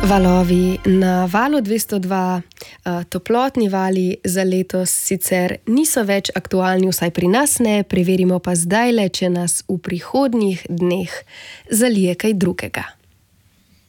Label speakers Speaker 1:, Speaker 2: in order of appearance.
Speaker 1: Valovi na valu 202, toplotni vali za letos sicer niso več aktualni, vsaj pri nas ne, preverimo pa zdajle, če nas v prihodnjih dneh zalije kaj drugega.